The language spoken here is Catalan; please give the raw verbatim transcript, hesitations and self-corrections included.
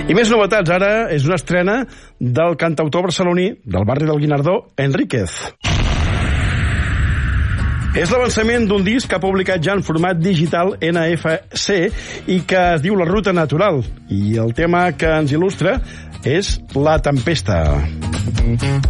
I més novetats, ara és una estrena del cantautor barceloní del barri del Guinardó, Enríquez. És l'avançament d'un disc que ha publicat ja en format digital N F C i que es diu La Ruta Natural. I el tema que ens il·lustra és La Tempesta.